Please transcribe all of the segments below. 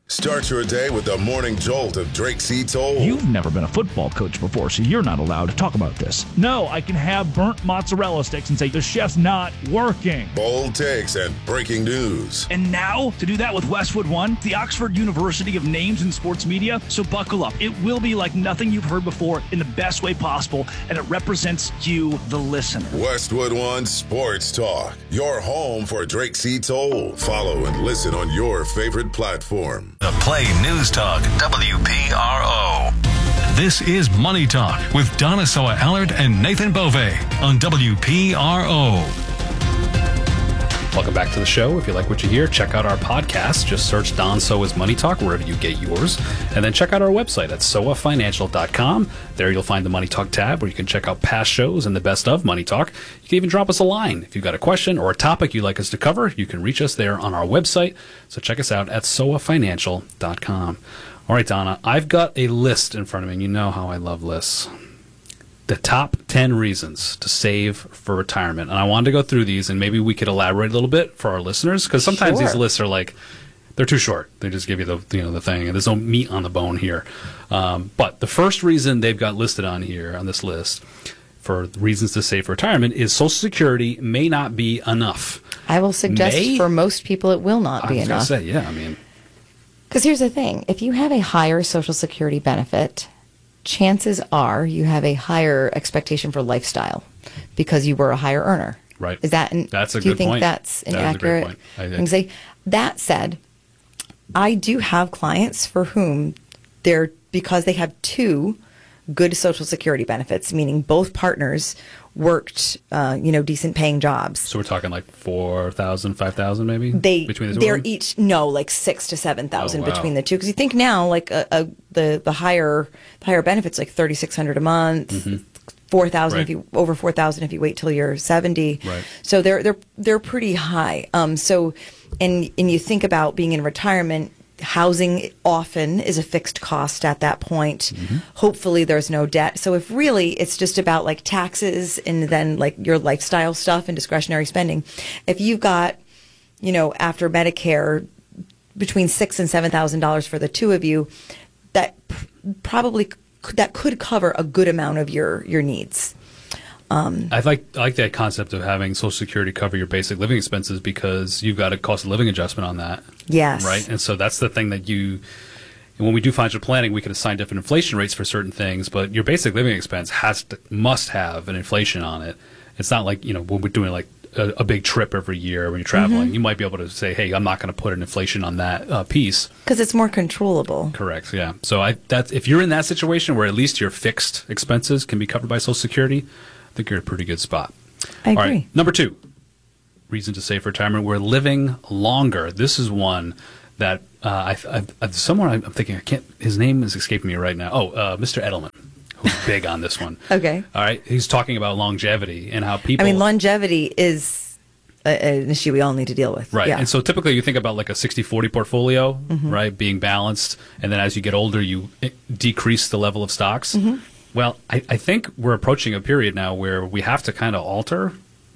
Start your day with the morning jolt of Drake C. Toll. You've never been a football coach before, so you're not allowed to talk about this. No, I can have burnt mozzarella sticks and say the chef's not working. Bold takes and breaking news. And now, to do that with Westwood One, the Oxford University of names in sports media, so buckle up. It will be like nothing you've heard before in the best way possible, and it represents you, the listener. Westwood One Sports Talk, your home for Drake C. Toll. Follow and listen on your favorite platform. The Play News Talk, WPRO. This is Money Talk with Donna Soa-Allard and Nathan Bove on WPRO. Welcome back to the show. If you like what you hear, check out our podcast. Just search Don Soa's Money Talk wherever you get yours. And then check out our website at soafinancial.com. There you'll find the Money Talk tab where you can check out past shows and the best of Money Talk. You can even drop us a line. If you've got a question or a topic you'd like us to cover, you can reach us there on our website. So check us out at soafinancial.com. All right, Donna, I've got a list in front of me, and you know how I love lists. The top 10 reasons to save for retirement. And I wanted to go through these, and maybe we could elaborate a little bit for our listeners, because sometimes these lists are like, they're too short. They just give you the thing, and there's no meat on the bone here. But the first reason they've got listed on here, on this list, for reasons to save for retirement is Social Security may not be enough. I will suggest for most people it will not be enough. I was going to say, yeah, I mean. Because here's the thing. If you have a higher Social Security benefit, chances are you have a higher expectation for lifestyle because you were a higher earner. Right. Is that that's a do you good think point. that's inaccurate? That is a great point. I can say that said, I do have clients for whom because they have two good Social Security benefits, meaning both partners worked, decent paying jobs. So we're talking like 4,000, 5,000 maybe between the two. They're each like 6,000 to 7,000 between the two. Because you think now like the higher benefits like 3,600 a month. Mm-hmm. 4,000 if you over 4,000 if you wait till you're 70. Right. So they're pretty high. So and you think about being in retirement. Housing often is a fixed cost at that point. Mm-hmm. Hopefully there's no debt. So if really it's just about like taxes and then like your lifestyle stuff and discretionary spending, if you've got, after Medicare between $6,000 and $7,000 for the two of you, that could cover a good amount of your needs. I like that concept of having Social Security cover your basic living expenses because you've got a cost of living adjustment on that. Yes. Right? And so that's the thing that when we do financial planning, we can assign different inflation rates for certain things, but your basic living expense must have an inflation on it. It's not like, when we're doing like a big trip every year when you're traveling, you might be able to say, hey, I'm not going to put an inflation on that piece. Because it's more controllable. Correct, yeah. So if you're in that situation where at least your fixed expenses can be covered by Social Security, I think you're in a pretty good spot. I agree. All right, number 2, reason to save for retirement. We're living longer. This is one that I'm thinking, his name is escaping me right now. Mr. Edelman, who's big on this one. Okay. All right, he's talking about longevity and how people. Longevity is an issue we all need to deal with. Right, yeah. and so typically you think about like a 60-40 portfolio, right, being balanced, and then as you get older, you decrease the level of stocks. Mm-hmm. Well, I think we're approaching a period now where we have to kind of alter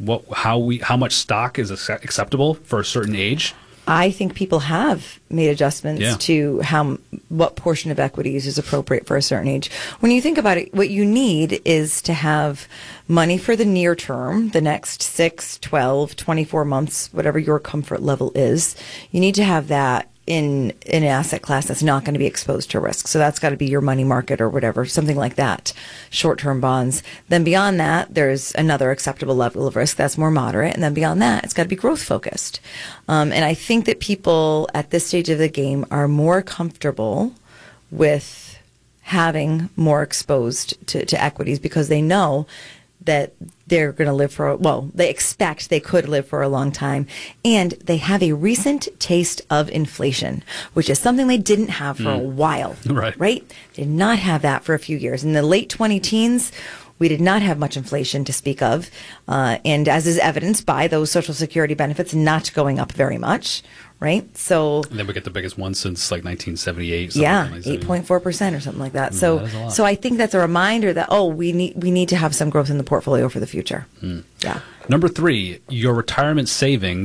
how much stock is acceptable for a certain age. I think people have made adjustments to what portion of equities is appropriate for a certain age. When you think about it, what you need is to have money for the near term, the next 6, 12, 24 months, whatever your comfort level is. You need to have that in an asset class that's not going to be exposed to risk. So that's got to be your money market or whatever, something like that, short-term bonds. Then beyond that, there's another acceptable level of risk that's more moderate. And then beyond that, it's got to be growth-focused. And I think that people at this stage of the game are more comfortable with having more exposed to equities because they know that they're going to live they expect they could live for a long time. And they have a recent taste of inflation, which is something they didn't have for a while. Right? Did not have that for a few years. In the late 20-teens, we did not have much inflation to speak of. And as is evidenced by those Social Security benefits not going up very much. Right? So. And then we get the biggest one since like 1978. Yeah, 8.4% or something like that. So I think that's a reminder that, we need to have some growth in the portfolio for the future. Yeah. Number 3, your retirement savings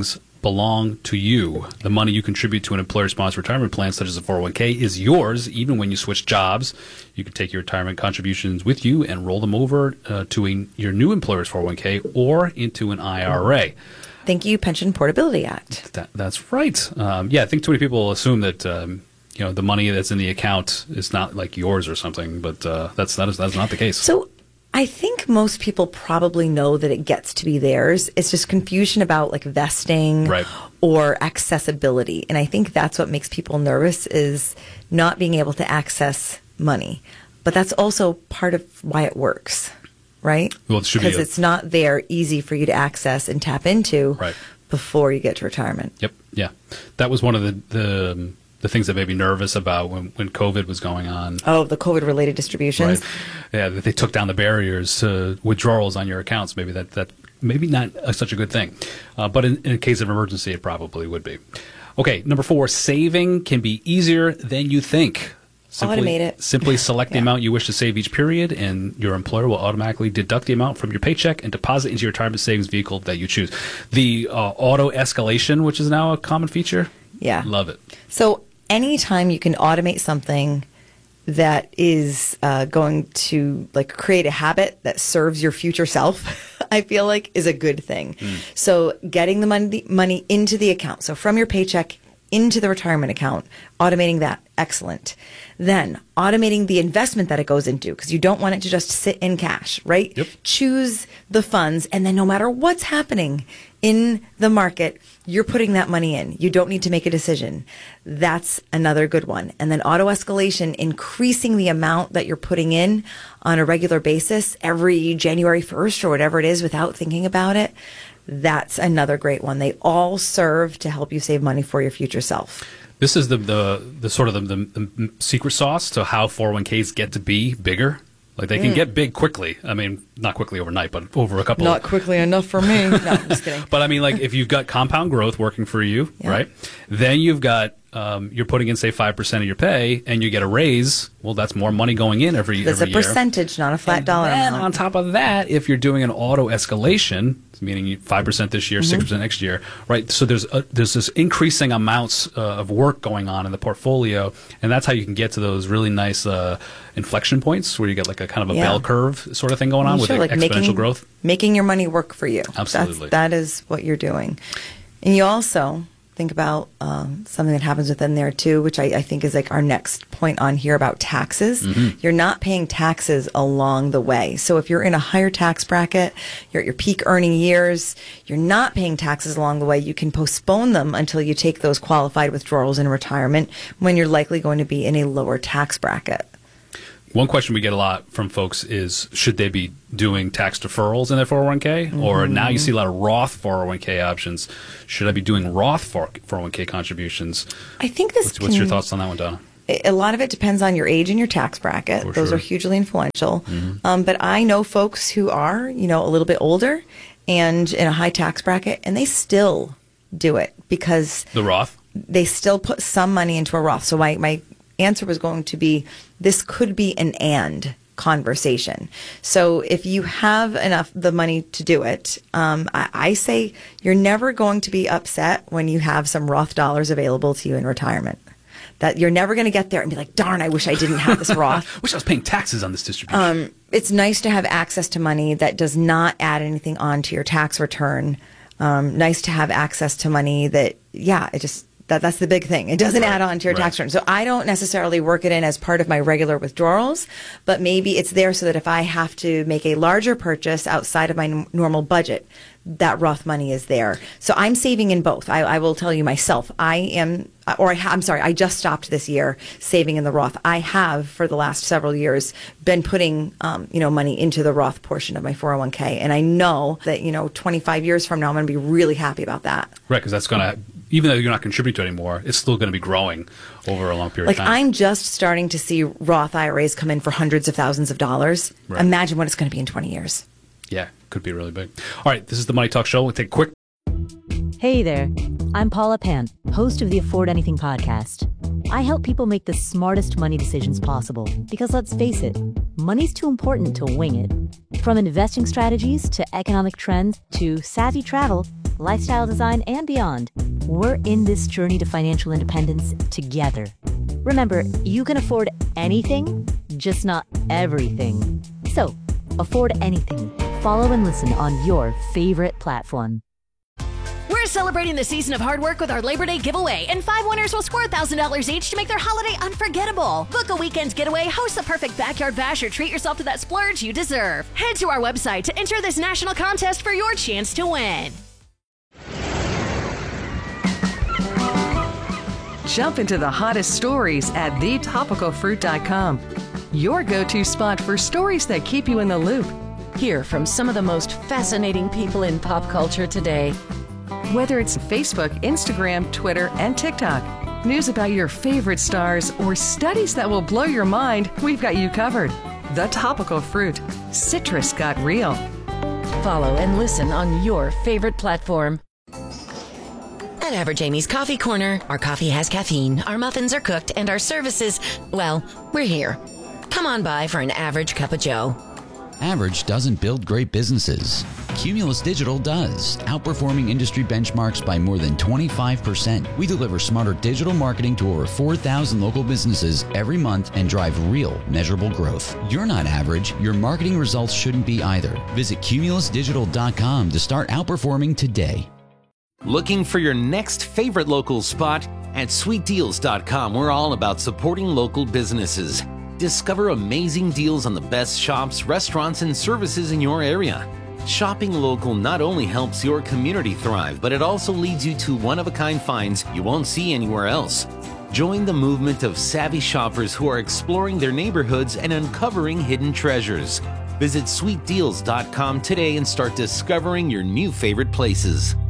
belong to you. The money you contribute to an employer-sponsored retirement plan, such as a 401k, is yours even when you switch jobs. You can take your retirement contributions with you and roll them over to your new employer's 401k or into an IRA. Thank you, Pension Portability Act. That's right. I think too many people assume that the money that's in the account is not like yours or something, but that's not the case. So I think most people probably know that it gets to be theirs. It's just confusion about like vesting or accessibility. And I think that's what makes people nervous, is not being able to access money. But that's also part of why it works, right? Well, it should be, because it's not there easy for you to access and tap into before you get to retirement. Yep. Yeah. That was one of the things that made me nervous about when COVID was going on. Oh, the COVID-related distributions? Right. Yeah, that they took down the barriers to withdrawals on your accounts. Maybe that maybe not such a good thing. But in a case of emergency, it probably would be. Okay, number 4, saving can be easier than you think. Automate it. Simply select the amount you wish to save each period, and your employer will automatically deduct the amount from your paycheck and deposit into your retirement savings vehicle that you choose. The auto escalation, which is now a common feature. Yeah. Love it. So anytime you can automate something that is going to like create a habit that serves your future self, I feel like is a good thing. So getting the money into the account, so from your paycheck into the retirement account, automating that, excellent. Then automating the investment that it goes into, because you don't want it to just sit in cash, right? Yep. Choose the funds, and then no matter what's happening in the market, you're putting that money in. You don't need to make a decision. That's another good one. And then auto escalation, increasing the amount that you're putting in on a regular basis every January 1st or whatever it is without thinking about it. That's another great one. They all serve to help you save money for your future self. This is the sort of the secret sauce to how 401ks get to be bigger. Like they can get big quickly. I mean, not quickly overnight, but over a couple. Not quickly enough for me. No, I'm just kidding. But I mean, like if you've got compound growth working for you, right? Then you've got you're putting in say 5% of your pay, and you get a raise. Well, that's more money going in every year. That's a percentage, not a flat dollar amount. And on top of that, if you're doing an auto escalation, meaning 5% this year, 6% next year, right? So there's this increasing amounts of work going on in the portfolio, and that's how you can get to those really nice inflection points where you get like a kind of a bell curve sort of thing going on with like exponential growth. Making your money work for you. Absolutely. That is what you're doing. And you also think about something that happens within there too, which I think is like our next point on here about taxes. You're not paying taxes along the way. So if you're in a higher tax bracket, you're at your peak earning years, you're not paying taxes along the way. You can postpone them until you take those qualified withdrawals in retirement when you're likely going to be in a lower tax bracket. One question we get a lot from folks is, should they be doing tax deferrals in their 401k? Or now you see a lot of Roth 401k options. Should I be doing Roth 401k contributions? I think this What's your thoughts on that one, Donna? A lot of it depends on your age and your tax bracket. Those are hugely influential. But I know folks who are, a little bit older and in a high tax bracket, and they still do it because the Roth? They still put some money into a Roth. So my answer was going to be, this could be an and conversation. So if you have the money to do it, I say you're never going to be upset when you have some Roth dollars available to you in retirement. That you're never going to get there and be like, darn, I wish I didn't have this Roth. Wish I was paying taxes on this distribution. It's nice to have access to money that does not add anything onto your tax return. Nice to have access to money that, that's the big thing. It doesn't add on to your tax return. So I don't necessarily work it in as part of my regular withdrawals, but maybe it's there so that if I have to make a larger purchase outside of my normal budget, that Roth money is there. So I'm saving in both. I will tell you myself, I'm sorry, I just stopped this year saving in the Roth. I have, for the last several years, been putting, money into the Roth portion of my 401k. And I know that, 25 years from now, I'm going to be really happy about that. Right, because that's going to, even though you're not contributing to it anymore, it's still going to be growing over a long period of time. I'm just starting to see Roth IRAs come in for hundreds of thousands of dollars. Right. Imagine what it's going to be in 20 years. Yeah, could be really big. All right, this is the Money Talk Show. We'll take a quick... Hey there, I'm Paula Pant, host of the Afford Anything podcast. I help people make the smartest money decisions possible because, let's face it, money's too important to wing it. From investing strategies to economic trends to savvy travel, lifestyle design, and beyond, we're in this journey to financial independence together. Remember, you can afford anything, just not everything. So, afford anything. Follow and listen on your favorite platform. We're celebrating the season of hard work with our Labor Day giveaway, and 5 winners will score $1,000 each to make their holiday unforgettable. Book a weekend getaway, host the perfect backyard bash, or treat yourself to that splurge you deserve. Head to our website to enter this national contest for your chance to win. Jump into the hottest stories at thetopicalfruit.com. Your go-to spot for stories that keep you in the loop. Hear from some of the most fascinating people in pop culture today. Whether it's Facebook, Instagram, Twitter, and TikTok, news about your favorite stars, or studies that will blow your mind, we've got you covered. The Topical Fruit. Citrus got real. Follow and listen on your favorite platform. At Average Amy's Coffee Corner, our coffee has caffeine, our muffins are cooked, and our services, well, we're here. Come on by for an average cup of joe. Average doesn't build great businesses. Cumulus Digital does, outperforming industry benchmarks by more than 25%. We deliver smarter digital marketing to over 4,000 local businesses every month and drive real, measurable growth. You're not average. Your marketing results shouldn't be either. Visit cumulusdigital.com to start outperforming today. Looking for your next favorite local spot? At sweetdeals.com, we're all about supporting local businesses. Discover amazing deals on the best shops, restaurants, and services in your area. Shopping local not only helps your community thrive, but it also leads you to one-of-a-kind finds you won't see anywhere else. Join the movement of savvy shoppers who are exploring their neighborhoods and uncovering hidden treasures. Visit sweetdeals.com today and start discovering your new favorite places.